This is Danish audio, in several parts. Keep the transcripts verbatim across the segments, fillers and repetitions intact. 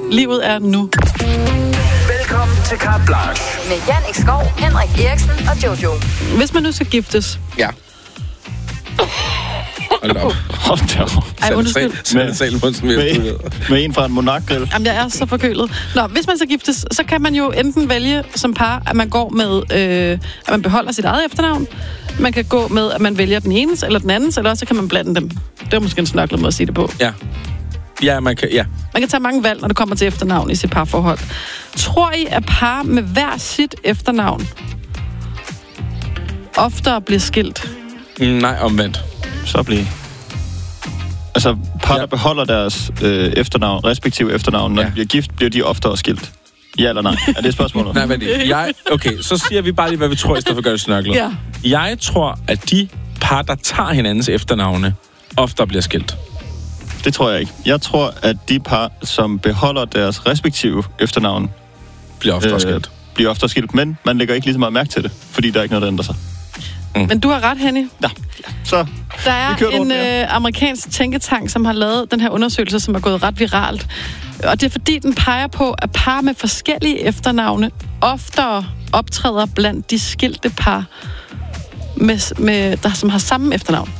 Livet er nu. Velkommen til Carte Blanche. Med Jan Skov, Henrik Eriksen og Jojo. Hvis man nu skal giftes... Ja. Hold da op. Hold da op. Ej, undskyld. Med, med, med en fra en monarkgrill. Jamen, jeg er så forkølet. Nå, hvis man skal giftes, så kan man jo enten vælge som par, at man går med, øh, at man beholder sit eget efternavn. Man kan gå med, at man vælger den enes eller den andens, eller også så kan man blande dem. Det er måske en snørklet måde at sige det på. Ja. Ja, man kan, ja. Man kan tage mange valg, når det kommer til efternavn i sit parforhold. Tror I, at par med hver sit efternavn oftere bliver skilt? Mm, nej, omvendt. Så bliver... Altså, par, ja. der beholder deres øh, efternavn, respektive efternavn, når ja. de bliver gift, bliver de oftere skilt. Ja eller nej? Er det spørgsmålet? Nej, men jeg... Okay, så siger vi bare lige, hvad vi tror, i stedet for at gøre det snørklet. Ja. Jeg tror, at de par, der tager hinandens efternavne, oftere bliver skilt. Det tror jeg ikke. Jeg tror, at de par, som beholder deres respektive efternavn, bliver oftere øh, skilt. Bliver oftere skilt, men man lægger ikke lige så meget mærke til det, fordi der er ikke noget, der ændrer sig. Mm. Men du har ret, Henny. Ja, så der er en øh, amerikansk tænketank, som har lavet den her undersøgelse, som er gået ret viralt. Og det er fordi, den peger på, at par med forskellige efternavne oftere optræder blandt de skilte par, med, med, der, som har samme efternavn.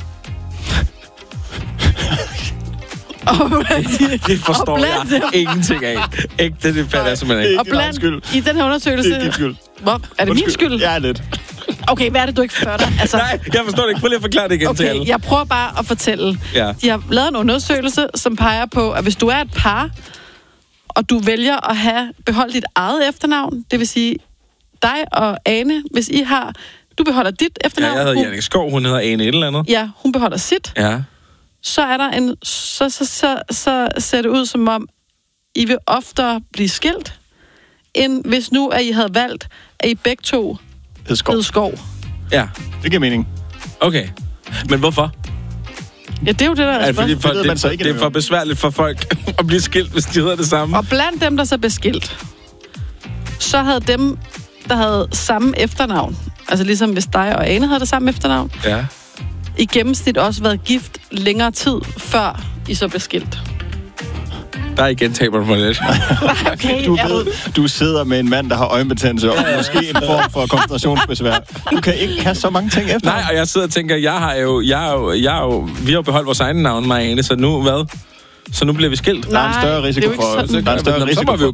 Og det, det forstår jeg dem. Ingenting af. Ikke det, det fatter jeg simpelthen ikke. Og blandt i den her undersøgelse... Det er din skyld. Hvor, er det Undskyld. min skyld? Ja, lidt. Okay, hvad er det, du ikke fører dig? Altså... Nej, jeg forstår det ikke. Prøv lige at forklare det igen okay, til alle. Jeg prøver bare at fortælle. Ja. De har lavet en undersøgelse, som peger på, at hvis du er et par, og du vælger at have beholdt dit eget efternavn, det vil sige dig og Ane, hvis I har... Du beholder dit efternavn. Ja, jeg hedder Jannik Skov, hun hedder Ane et eller andet. Ja, hun beholder sit. Ja. Så er der en... Så, så, så, så ser det ud som om, I vil oftere blive skilt, end hvis nu, at I havde valgt, at I begge to hed Skov. hed Skov. Ja. Det giver mening. Okay. Men hvorfor? Ja, det er jo det, der er spørgsmålet. For, det, det, det er for besværligt for folk at blive skilt, hvis de hedder det samme. Og blandt dem, der så blev skilt, så havde dem, der havde samme efternavn, altså ligesom hvis dig og Ane havde det samme efternavn, ja. i gennemsnit også været gift længere tid, før I så blev skilt. Der er igen taber du mig lidt. Okay, du, ved, du sidder med en mand, der har øjenbetændelse, og måske en form for koncentrationsbesvær. Du kan ikke have så mange ting efter. Nej, og jeg sidder og tænker, jeg har jo, jeg har jo, jeg har jo vi har jo beholdt vores egne navn, mig og Ane, så nu hvad? Så nu bliver vi skilt. Nej, der er en større risiko for, sådan, der er en større risiko så må vi jo